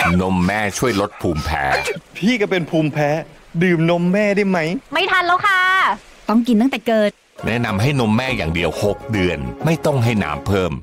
นมแม่ช่วยลดภูมิแพ้พี่ก็เป็นภูมิแพ้ดื่มนมแม่ได้ไหมไม่ทันแล้วค่ะต้องกินตั้งแต่เกิดแนะนำให้นมแม่อย่างเดียว6 เดือนไม่ต้องให้น้ำเพิ่ม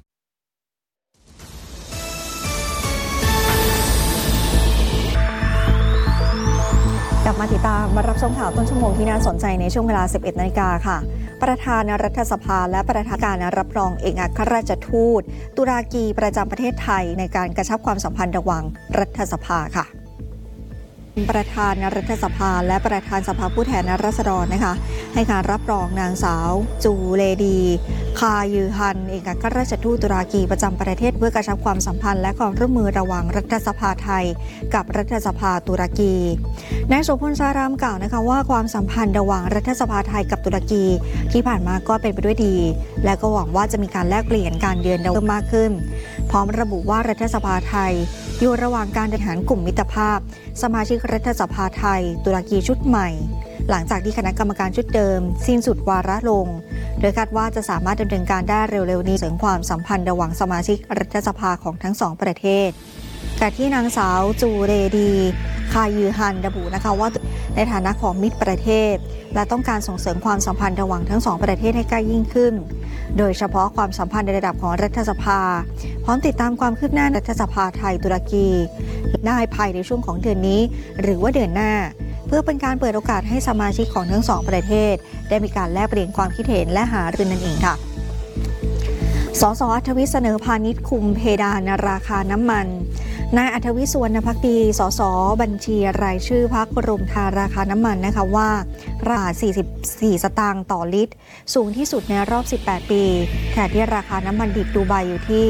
กลับมาติดตามมารับชมข่าวต้นชั่วโมงที่น่าสนใจในช่วงเวลา 11 นาฬิกาค่ะประธานรัฐสภาและประธานการรับรองเอกอัครราชทูตตุรกีประจำประเทศไทยในการกระชับความสัมพันธ์ระหว่างรัฐสภาค่ะประธานรัฐสภาและประธานสภาผู้แทนราษฎรนะคะให้การรับรองนางสาวจูเลดีคายือฮันเอกอัครราชทูตตุรกีประจำประเทศเพื่อกระชับความสัมพันธ์และความร่วมมือระหว่างรัฐสภาไทยกับรัฐสภาตุรกีนายโสพล ชารามกล่าวนะคะว่าความสัมพันธ์ระหว่างรัฐสภาไทยกับตุรกีที่ผ่านมาก็เป็นไปด้วยดีและก็หวังว่าจะมีการแลกเปลี่ยนการเยือนเพิ่มมากขึ้นพร้อมระบุว่ารัฐสภาไทยอยู่ระหว่างการบริหารกลุ่มมิตรภาพสมาชิกรัฐสภาไทยตุรกีชุดใหม่หลังจากที่คณะกรรมการชุดเดิมสิ้นสุดวาระลงโดยคาดว่าจะสามารถดำเนินการได้เร็วๆนี้เสริมความสัมพันธ์ระหว่างสมาชิกรัฐสภาของทั้งสองประเทศแต่ที่นางสาวจูเรดีคายือฮันระบุนะคะว่าในฐานะของมิตรประเทศและต้องการส่งเสริมความสัมพันธ์ระหว่างทั้งสองประเทศให้ใกล้ยิ่งขึ้นโดยเฉพาะความสัมพันธ์ในระดับของรัฐสภาพร้อมติดตามความคืบหน้ารัฐสภาไทยตุรกีได้ภายในช่วงของเดือนนี้หรือว่าเดือนหน้าเพื่อเป็นการเปิดโอกาสให้สมาชิกของทั้งสองประเทศได้มีการแลกเปลี่ยนความคิดเห็นและหารือนั่นเองค่ะสส.อัธวิทย์เสนอพาณิชย์คุมเพดานราคาน้ำมันนายอัธวิทย์ สุวรรณภักดีสส.บัญชีรายชื่อพรรครุมทาราคาน้ำมันนะคะว่าราคา44 สตางค์ต่อลิตรสูงที่สุดในรอบ 18 ปีขณะที่ราคาน้ำมันดิบดูไบอยู่ที่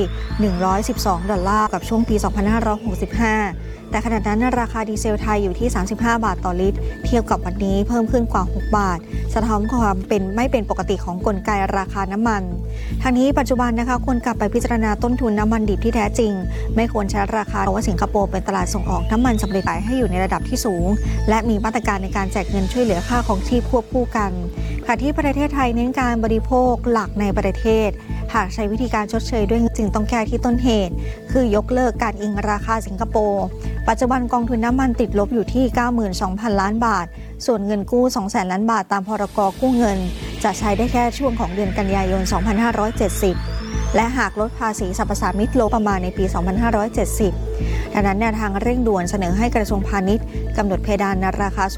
$112กับช่วงปี 2565แต่ขณะนั้นราคาดีเซลไทยอยู่ที่35 บาทต่อลิตรเทียบกับวันนี้เพิ่มขึ้นกว่า6 บาทสะท้อนความไม่เป็นปกติของกลไกราคาน้ำมันทางนี้ปัจจุบันนะคะควรกลับไปพิจารณาต้นทุนน้ำมันดิบที่แท้จริงไม่ควรใช้ราคาเพราะว่าสิงคโปร์เป็นตลาดส่งออกน้ำมันสำเร็จรูปให้อยู่ในระดับที่สูงและมีมาตรการในการแจกเงินช่วยเหลือค่าครองชีพควบคู่กันขณะที่ประเทศไทยเน้นการบริโภคหลักในประเทศหากใช้วิธีการชดเชยด้วยจึงต้องแก้ที่ต้นเหตุคือยกเลิกการอิงราคาสิงคโปร์ปัจจุบันกองทุนน้ำมันติดลบอยู่ที่ 92,000 ล้านบาทส่วนเงินกู้ 200,000 ล้านบาทตามพรก.กู้เงินจะใช้ได้แค่ช่วงของเดือนกันยายน 2570และหากลดภาษีสรรพสามิตลงประมาณในปี 2570 ดังนั้นแนวทางเร่งด่วนเสนอให้กระทรวงพาณิชย์กำหนดเพดานราคา